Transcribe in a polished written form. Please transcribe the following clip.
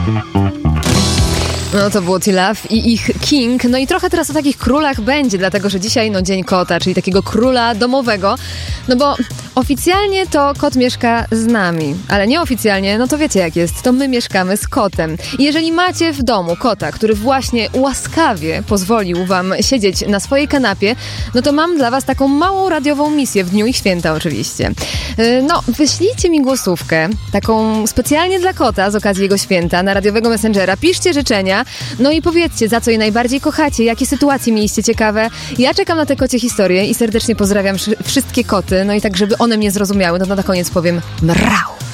No to było T-Love i ich King. No i trochę teraz o takich królach będzie, dlatego że dzisiaj Dzień Kota, czyli takiego króla domowego. No bo oficjalnie to kot mieszka z nami, ale nieoficjalnie, no to wiecie jak jest, to my mieszkamy z kotem. I jeżeli macie w domu kota, który właśnie łaskawie pozwolił wam siedzieć na swojej kanapie, no to mam dla was taką małą radiową misję w dniu ich święta oczywiście. No, wyślijcie mi głosówkę, taką specjalnie dla kota z okazji jego święta na radiowego Messengera. Piszcie życzenia, no i powiedzcie, za co je najbardziej kochacie, jakie sytuacje mieliście ciekawe. Ja czekam na te kocie historie i serdecznie pozdrawiam wszystkie koty, no i tak, żeby one mnie zrozumiały, no to na koniec powiem mrał.